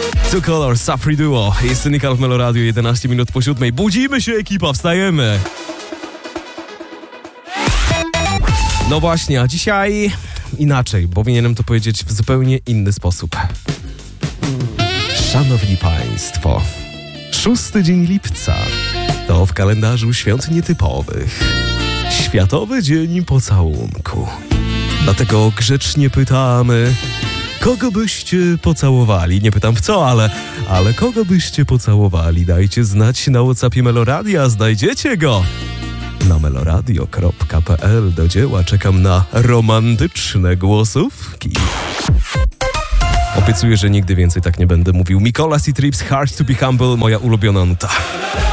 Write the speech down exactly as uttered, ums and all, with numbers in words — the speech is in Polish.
Two Colors, Safri Duo. Jest Cynical w Meloradiu, jedenaście minut po siódmej. Budzimy się, ekipa, wstajemy. No właśnie, a dzisiaj inaczej. Powinienem to powiedzieć w zupełnie inny sposób. Szanowni Państwo, szósty dzień lipca to w kalendarzu świąt nietypowych Światowy Dzień Pocałunku. Dlatego grzecznie pytamy, kogo byście pocałowali? Nie pytam w co, ale, ale kogo byście pocałowali? Dajcie znać na WhatsAppie Meloradia, znajdziecie go na meloradio kropka p l. Do dzieła, czekam na romantyczne głosówki. Obiecuję, że nigdy więcej tak nie będę mówił. Mikolas i Trips, Hard to be Humble, moja ulubiona nuta.